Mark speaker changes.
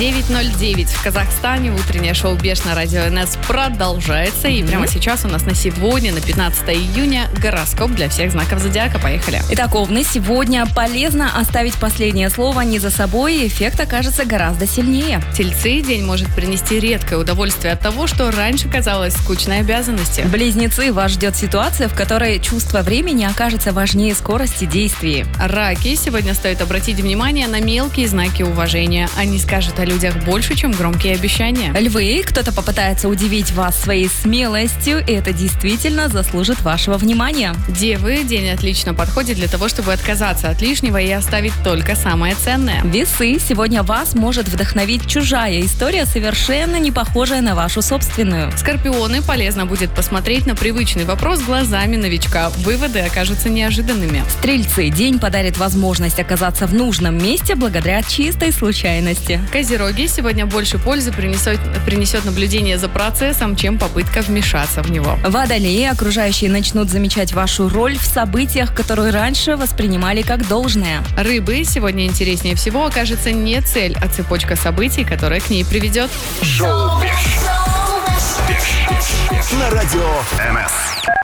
Speaker 1: 9:09 в Казахстане. Утреннее шоу «Беш» на радио НС продолжается. И прямо сейчас у нас на сегодня, на 15 июня, гороскоп для всех знаков зодиака. Поехали.
Speaker 2: Итак, Овны, сегодня полезно оставить последнее слово не за собой, и эффект окажется гораздо сильнее.
Speaker 1: Тельцы, день может принести редкое удовольствие от того, что раньше казалось скучной обязанностью.
Speaker 2: Близнецы, вас ждет ситуация, в которой чувство времени окажется важнее скорости действий.
Speaker 1: Раки, сегодня стоит обратить внимание на мелкие знаки уважения. Они скажут о людях больше, чем громкие обещания.
Speaker 2: Львы, кто-то попытается удивить вас своей смелостью, и это действительно заслужит вашего внимания.
Speaker 1: Девы, день отлично подходит для того, чтобы отказаться от лишнего и оставить только самое ценное.
Speaker 2: Весы, сегодня вас может вдохновить чужая история, совершенно не похожая на вашу собственную.
Speaker 1: Скорпионы, полезно будет посмотреть на привычный вопрос глазами новичка. Выводы окажутся неожиданными.
Speaker 2: Стрельцы, день подарит возможность оказаться в нужном месте благодаря чистой случайности.
Speaker 1: Козероги, сегодня больше пользы принесет наблюдение за процессом, чем попытка вмешаться в него.
Speaker 2: Водолеи, окружающие начнут замечать вашу роль в событиях, которые раньше воспринимали как должное.
Speaker 1: Рыбы, сегодня интереснее всего окажется не цель, а цепочка событий, которая к ней приведет.
Speaker 3: Шоу «Беш» на радио НС.